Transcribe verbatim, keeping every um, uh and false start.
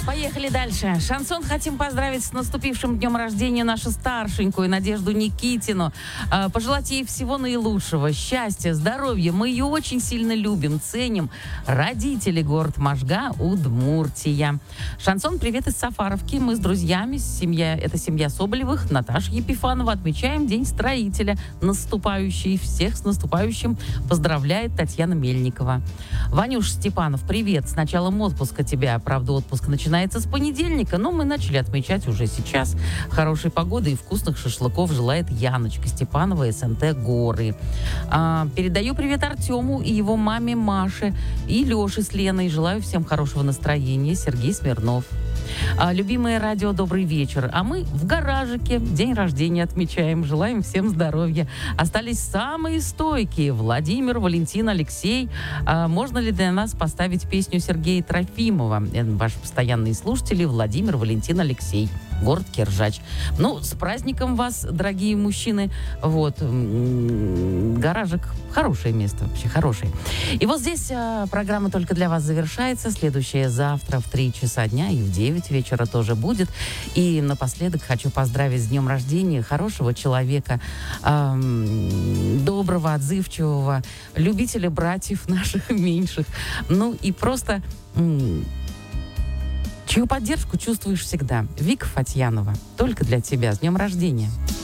Поехали дальше. Шансон хотим поздравить с наступившим днем рождения нашу старшенькую Надежду Никитину. Э, пожелать ей всего наилучшего, счастья, здоровья. Мы ее очень сильно любим, ценим. Родители, город Можга, Удмуртия. Шансон, привет из Сафаровки. Мы с друзьями, семья, это семья Соболевых, Наташа Епифанова, отмечаем День строителя наступающий. Всех с наступающим поздравляет Татьяна Мельникова. Ванюш Степанов, привет. С началом отпуска тебя. Правда, отпуск начинается с понедельника, но мы начали отмечать уже сейчас. Хорошей погоды и вкусных шашлыков желает Яночка Степанова, СНТ «Горы». А, передаю привет Артему и его маме Маше и Леше с Леной. Желаю всем хорошего настроения. Сергей Смирнов. А, любимое радио, добрый вечер. А мы в гаражике день рождения отмечаем. Желаем всем здоровья. Остались самые стойкие. Владимир, Валентин, Алексей. А, можно ли для нас поставить песню Сергея Трофимова? Это ваши постоянные слушатели Владимир, Валентин, Алексей. Город Киржач. Ну, с праздником вас, дорогие мужчины. Вот. Гаражик. Хорошее место. Вообще хорошее. И вот здесь а, программа только для вас завершается. Следующая завтра в три часа дня и в девять вечера тоже будет. И напоследок хочу поздравить с днем рождения хорошего человека, эм, доброго, отзывчивого, любителя братьев наших меньших. Ну и просто... М- чью поддержку чувствуешь всегда. Вика Фатьянова. Только для тебя. С днем рождения.